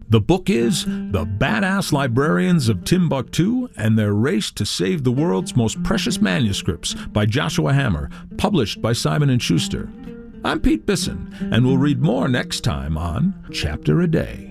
The book is The Badass Librarians of Timbuktu and Their Race to Save the World's Most Precious Manuscripts by Joshua Hammer, published by Simon & Schuster. I'm Pete Bisson, and we'll read more next time on Chapter a Day.